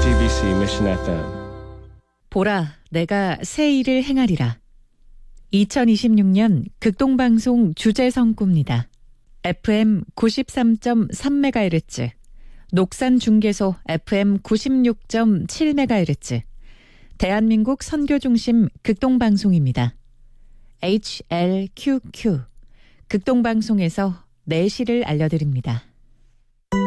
CBC Mission FM. 보라, 내가 새 일을 행하리라. 2026년 극동방송 주제성구입니다. FM 93.3MHz, 녹산중계소 FM 96.7MHz, 대한민국 선교중심 극동방송입니다. HLQQ, 극동방송에서 내시를 알려드립니다.